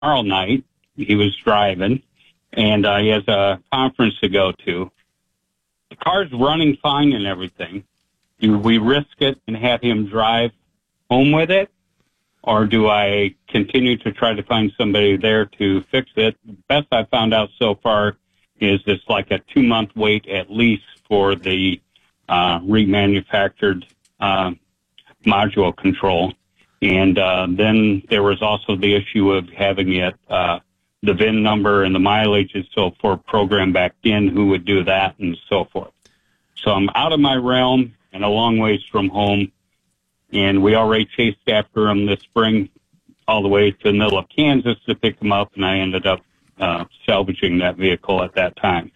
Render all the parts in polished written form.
tomorrow night. He was driving, and he has a conference to go to. The car's running fine and everything. Do we risk it and have him drive home with it? Or do I continue to try to find somebody there to fix it? The best I found out so far is it's like a 2-month wait at least for the remanufactured module control. And then there was also the issue of having it, the VIN number and the mileage and so forth programmed back in, who would do that and so forth. So I'm out of my realm and a long ways from home. And we already chased after him this spring all the way to the middle of Kansas to pick him up, and I ended up salvaging that vehicle at that time.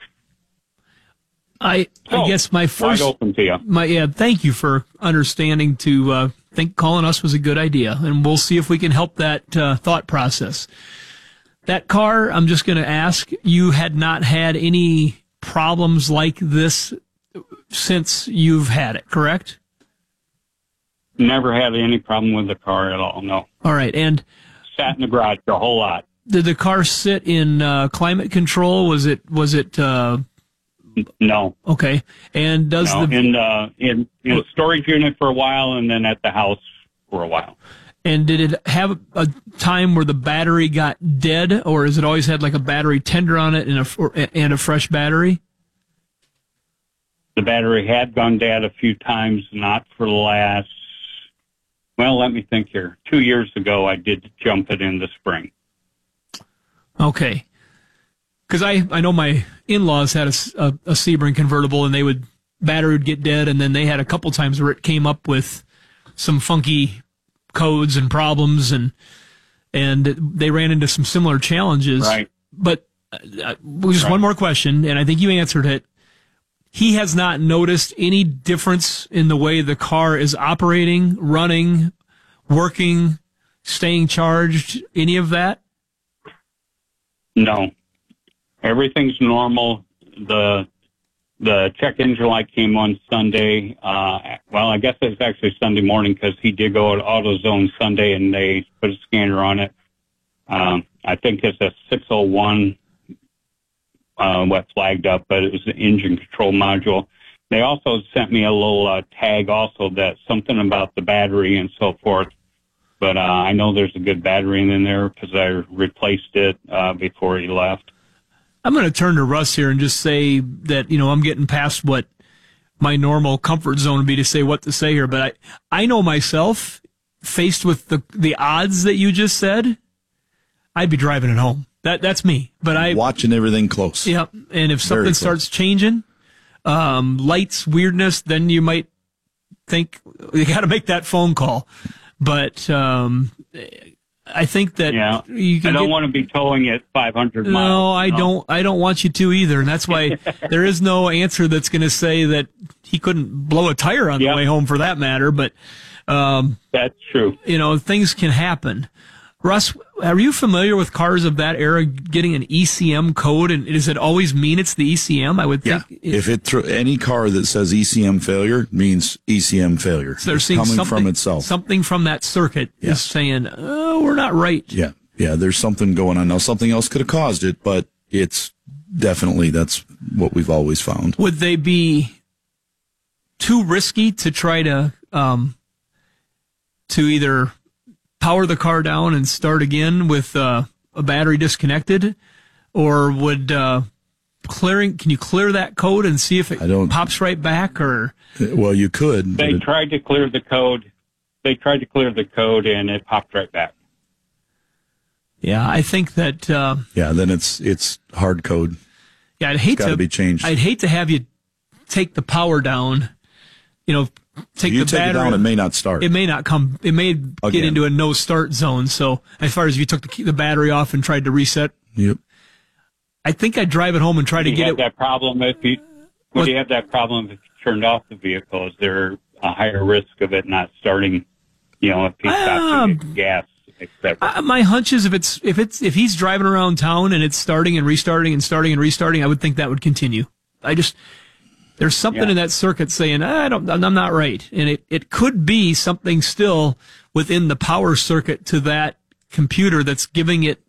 I guess my first... Wide open to you. Thank you for understanding to think calling us was a good idea, and we'll see if we can help that thought process. That car, I'm just going to ask, you had not had any problems like this since you've had it, correct? Never had any problem with the car at all, no. All right, and... Sat in the garage a whole lot. Did the car sit in climate control? Was it No. Okay. And does in the storage unit for a while, and then at the house for a while. And did it have a time where the battery got dead, or has it always had like a battery tender on it and a fresh battery? The battery had gone dead a few times, not for the last, well, let me think here. 2 years ago, I did jump it in the spring. Okay. Because I know my in-laws had a Sebring convertible, and battery would get dead, and then they had a couple times where it came up with some funky codes and problems, and they ran into some similar challenges. Right. But just one more question, and I think you answered it. He has not noticed any difference in the way the car is operating, running, working, staying charged, any of that? No. Everything's normal. The check engine light came on Sunday. Well, I guess it was actually Sunday morning because he did go to AutoZone Sunday and they put a scanner on it. I think it's a 601 what flagged up, but it was the engine control module. They also sent me a little tag also that something about the battery and so forth. But I know there's a good battery in there because I replaced it before he left. I'm going to turn to Russ here and just say that, I'm getting past what my normal comfort zone would be to say what to say here. But I know myself, faced with the odds that you just said, I'd be driving it home. That's me. But watching everything close. Yeah. And if something starts changing, lights, weirdness, then you might think you got to make that phone call. But I think that you can. I don't want to be towing it 500 miles. No, I don't want you to either, and that's why there is no answer that's going to say that he couldn't blow a tire on the way home, for that matter. But that's true. Things can happen. Russ, are you familiar with cars of that era getting an ECM code, and does it always mean it's the ECM? I would think. Yeah. If any car that says ECM failure means ECM failure. So they're seeing coming from itself. Something from that circuit is saying, "Oh, we're not right." Yeah. There's something going on now. Something else could have caused it, but it's definitely that's what we've always found. Would they be too risky to try to either power the car down and start again with a battery disconnected, or would can you clear that code and see if it pops right back? Or well, you could. They tried to clear the code. And it popped right back. Yeah, I think that. Then it's hard code. Yeah, It's got to be changed. I'd hate to have you take the power down. Take the battery. It down, it may not start. It may not come. It may get into a no start zone. So as far as if you took the battery off and tried to reset, I think I'd drive it home and try to get it. That problem if you would you have that problem if you turned off the vehicle? Is there a higher risk of it not starting? If he stops to get gas, etc. My hunch is if he's driving around town and it's starting and restarting and starting and restarting, I would think that would continue. There's something in that circuit saying, I'm not right. And it could be something still within the power circuit to that computer that's giving it